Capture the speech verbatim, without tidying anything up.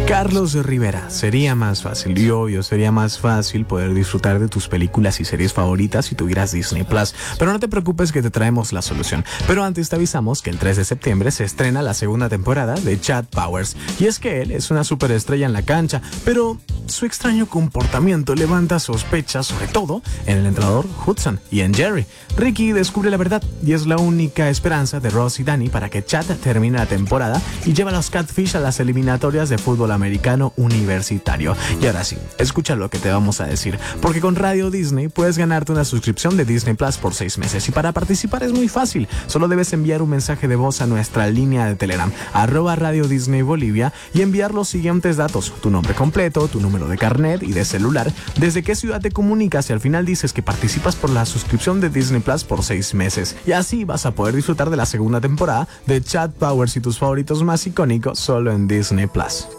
Carlos Rivera, sería más fácil y obvio, sería más fácil poder disfrutar de tus películas y series favoritas si tuvieras Disney Plus. Pero no te preocupes que te traemos la solución. Pero antes te avisamos que el tres de septiembre se estrena la segunda temporada de Chad Powers. Y es que él es una superestrella en la cancha, pero su extraño comportamiento levanta sospechas, sobre todo en el entrenador Hudson y en Jerry. Ricky descubre la verdad y es la única esperanza de Ross y Danny para que Chad termine la temporada y lleve a los Catfish a las eliminatorias de fútbol americano universitario. Y ahora sí, escucha lo que te vamos a decir, porque con Radio Disney puedes ganarte una suscripción de Disney Plus por seis meses y para participar es muy fácil, solo debes enviar un mensaje de voz a nuestra línea de Telegram, arroba Radio Disney Bolivia, y enviar los siguientes datos: tu nombre completo, tu número de carnet y de celular, desde qué ciudad te comunicas y al final dices que participas por la suscripción de Disney Plus por seis meses. Y así vas a poder disfrutar de la segunda temporada de Chad Powers y tus favoritos más icónicos solo en Disney Plus.